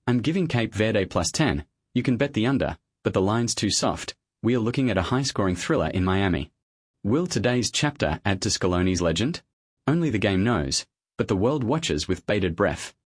I'm giving Cape Verde plus 10. You can bet the under, but the line's too soft. We are looking at a high-scoring thriller in Miami. Will today's chapter add to Scaloni's legend? Only the game knows, but the world watches with bated breath.